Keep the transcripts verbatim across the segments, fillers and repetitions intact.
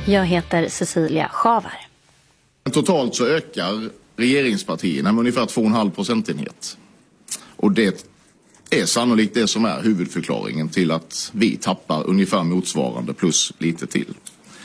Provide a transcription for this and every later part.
Jag heter Cecilia Schavar. Totalt så ökar regeringspartierna med ungefär två komma fem procentenhet. Och det är sannolikt det som är huvudförklaringen till att vi tappar ungefär motsvarande plus lite till.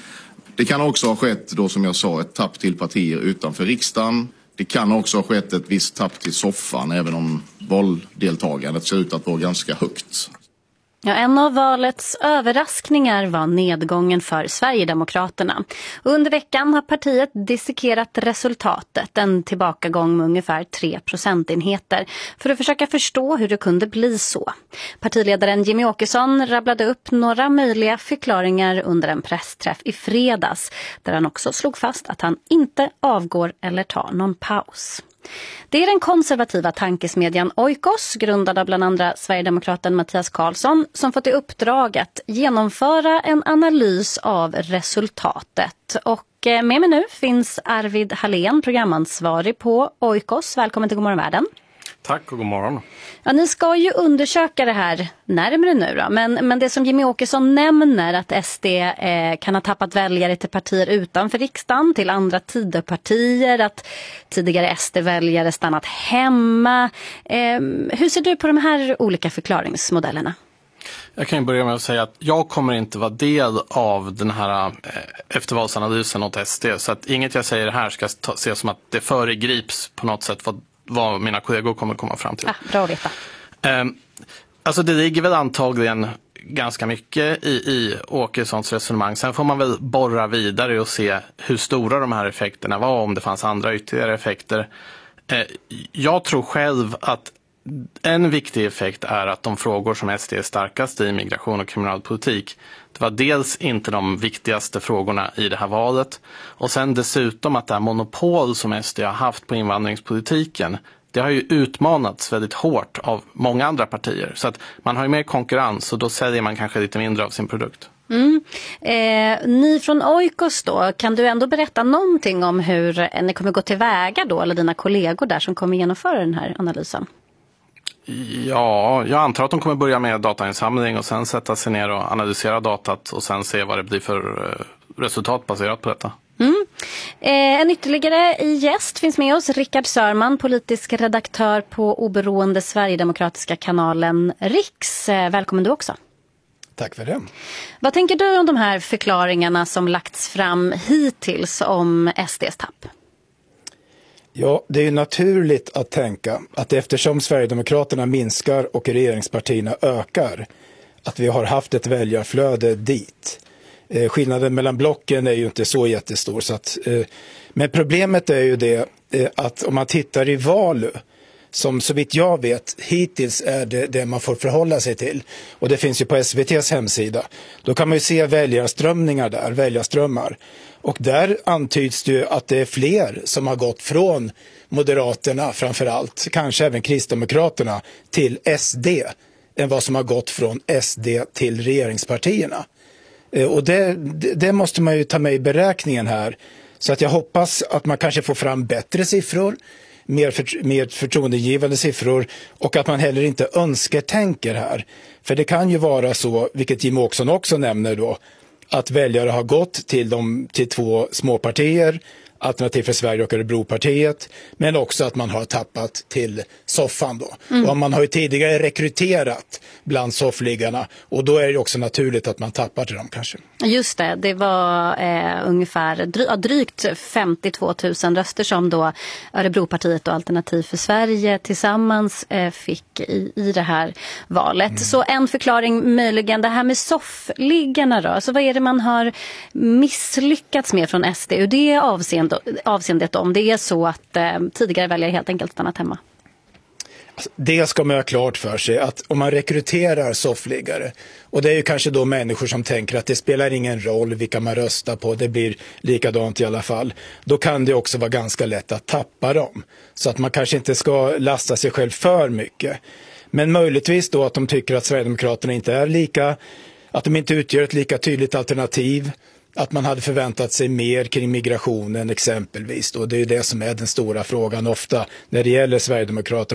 Det kan också ha skett, då som jag sa, ett tapp till partier utanför riksdagen. Det kan också ha skett ett visst tapp till soffan, även om valdeltagandet ser ut att vara ganska högt. Ja, en av valets överraskningar var nedgången för Sverigedemokraterna. Under veckan har partiet dissekerat resultatet, en tillbakagång med ungefär tre procentenheter, för att försöka förstå hur det kunde bli så. Partiledaren Jimmie Åkesson rabblade upp några möjliga förklaringar under en pressträff i fredags, där han också slog fast att han inte avgår eller tar någon paus. Det är den konservativa tankesmedjan Oikos, grundad av bland andra Sverigedemokraten Mattias Karlsson, som fått i uppdrag att genomföra en analys av resultatet. Och med mig nu finns Arvid Hallén, programansvarig på Oikos. Välkommen till God morgon världen. Tack och god morgon. Ja, ni ska ju undersöka det här närmare nu då, men, men det som Jimmie Åkesson nämner, att S D eh, kan ha tappat väljare till partier utanför riksdagen, till andra Tidöpartier, att tidigare S D-väljare stannat hemma. Eh, hur ser du på de här olika förklaringsmodellerna? Jag kan ju börja med att säga att jag kommer inte vara del av den här eh, eftervalsanalysen åt S D, så att inget jag säger här ska ta, se som att det föregrips på något sätt vad vad mina kollegor kommer komma fram till. Ah, bra att veta. Eh, alltså det ligger väl antagligen ganska mycket i, i Åkessons resonemang. Sen får man väl borra vidare och se hur stora de här effekterna var, om det fanns andra ytterligare effekter. Eh, jag tror själv att en viktig effekt är att de frågor som S D är starkast i, migration och kriminalpolitik, det var dels inte de viktigaste frågorna i det här valet, och sen dessutom att det här monopol som S D har haft på invandringspolitiken, det har ju utmanats väldigt hårt av många andra partier. Så att man har ju mer konkurrens och då säljer man kanske lite mindre av sin produkt. Mm. Eh, ni från Oikos då, kan du ändå berätta någonting om hur ni kommer gå tillväga då, eller dina kollegor där som kommer genomföra den här analysen? Ja, jag antar att de kommer börja med datainsamling och sen sätta sig ner och analysera datat och sen se vad det blir för resultat baserat på detta. Mm. Eh, en ytterligare gäst finns med oss, Rickard Sörman, politisk redaktör på oberoende Sverigedemokratiska kanalen Riks. Eh, välkommen du också. Tack för det. Vad tänker du om de här förklaringarna som lagts fram hittills om S D:s tapp? Ja, det är ju naturligt att tänka att eftersom Sverigedemokraterna minskar och regeringspartierna ökar, att vi har haft ett väljarflöde dit. Eh, skillnaden mellan blocken är ju inte så jättestor. Så att, eh, men problemet är ju det eh, att om man tittar i Valu, som så vitt jag vet hittills är det det man får förhålla sig till, och det finns ju på S V T:s hemsida, då kan man ju se väljarströmningar där, väljarströmmar. Och där antyds det ju att det är fler som har gått från Moderaterna framförallt, kanske även Kristdemokraterna, till S D än vad som har gått från S D till regeringspartierna. Och det, det måste man ju ta med i beräkningen här. Så att jag hoppas att man kanske får fram bättre siffror, mer, för, mer förtroendegivande siffror, och att man heller inte önsketänker här. För det kan ju vara så, vilket Jimmie Åkesson också nämner då, att väljare har gått till, de, till två småpartier, Alternativ för Sverige och Örebropartiet, men också att man har tappat till soffan då. Mm. Och man har ju tidigare rekryterat bland soffliggarna, och då är det också naturligt att man tappar till dem kanske. Just det, det var eh, ungefär dry- drygt femtiotvå tusen röster som då Örebropartiet och Alternativ för Sverige tillsammans eh, fick i, i det här valet. Mm. Så en förklaring möjligen, det här med soffliggarna då, alltså vad är det man har misslyckats med från S D och det avseende avseendet om det är så att eh, tidigare väljare helt enkelt stannat hemma? Alltså, det ska man ha klart för sig, att om man rekryterar soffliggare, och det är ju kanske då människor som tänker att det spelar ingen roll vilka man röstar på, det blir likadant i alla fall, då kan det också vara ganska lätt att tappa dem. Så att man kanske inte ska lasta sig själv för mycket. Men möjligtvis då att de tycker att Sverigedemokraterna inte är lika, att de inte utgör ett lika tydligt alternativ, att man hade förväntat sig mer kring migrationen exempelvis. Och det är ju det som är den stora frågan ofta när det gäller Sverigedemokraterna.